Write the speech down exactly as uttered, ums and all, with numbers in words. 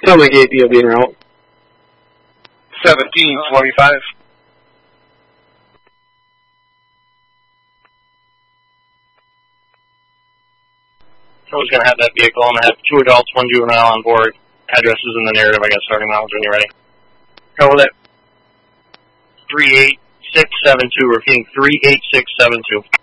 Tell me gate you'll be en route. seventeen twenty-five. I was going to have that vehicle, and I have two adults, one juvenile on board. Addresses in the narrative. I got starting miles when you're ready. Go with it. three eight six seven two. Repeating, three eight six seven two.